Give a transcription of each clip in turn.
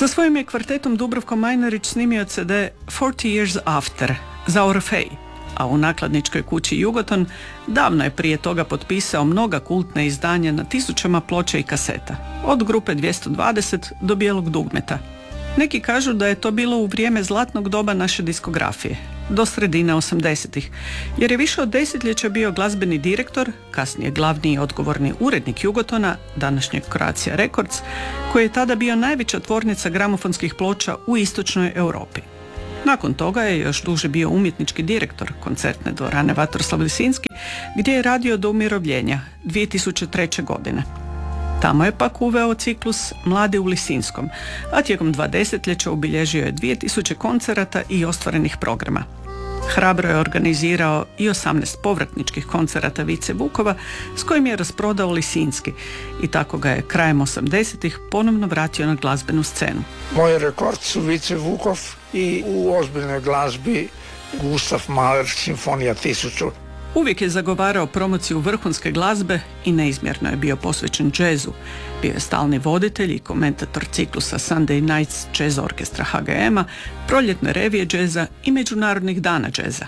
Sa svojim je kvartetom Dubravko Majnarić snimio CD 40 Years After za Orfej, a u nakladničkoj kući Jugoton davno je prije toga potpisao mnoga kultne izdanja na tisućama ploča i kaseta, od grupe 220 do Bijelog dugmeta. Neki kažu da je to bilo u vrijeme zlatnog doba naše diskografije, do sredine 80-ih, jer je više od desetljeća bio glazbeni direktor, kasnije glavni i odgovorni urednik Jugotona, današnjeg Croatia Records, koji je tada bio najveća tvornica gramofonskih ploča u istočnoj Europi. Nakon toga je još duže bio umjetnički direktor koncertne dvorane Vatroslav Lisinski, gdje je radio do umirovljenja 2003. godine. Tamo je pak uveo ciklus Mladi u Lisinskom, a tijekom 2 desetljeća obilježio je 2000 koncerata i ostvarenih programa. Hrabro je organizirao i 18 povratničkih koncerata Vice Vukova s kojim je rasprodao Lisinski i tako ga je krajem 80-ih ponovno vratio na glazbenu scenu. Moj rekord su Vice Vukov i u ozbiljnoj glazbi Gustav Mahler, Simfonija 1000. Uvijek je zagovarao promociju vrhunske glazbe i neizmjerno je bio posvećen džezu. Bio je stalni voditelj i komentator ciklusa Sunday Nights Jazz Orkestra HGM-a, proljetne revije džeza i međunarodnih dana džeza.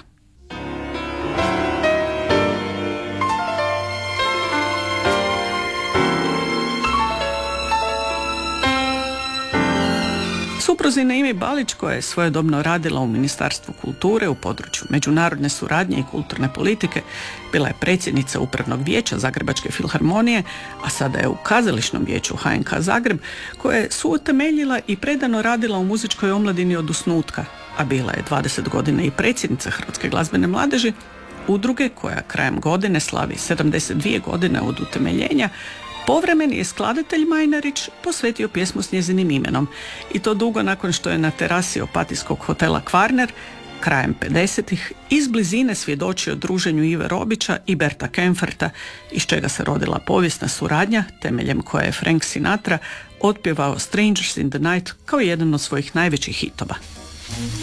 Supruzina Imi Balić, koja je svojedobno radila u Ministarstvu kulture u području međunarodne suradnje i kulturne politike, bila je predsjednica Upravnog vijeća Zagrebačke filharmonije, a sada je u Kazališnom vijeću HNK Zagreb, koja je suutemeljila i predano radila u muzičkoj omladini od osnutka, a bila je 20 godina i predsjednica Hrvatske glazbene mladeži, udruge koja krajem godine slavi 72 godine od utemeljenja. Povremeni je skladatelj Majnarić posvetio pjesmu s njezinim imenom i to dugo nakon što je na terasi opatijskog hotela Kvarner krajem 50-ih iz blizine svjedočio druženju Ive Robića i Berta Kempferta, iz čega se rodila povijesna suradnja temeljem koje je Frank Sinatra otpjevao Strangers in the Night kao jedan od svojih najvećih hitova.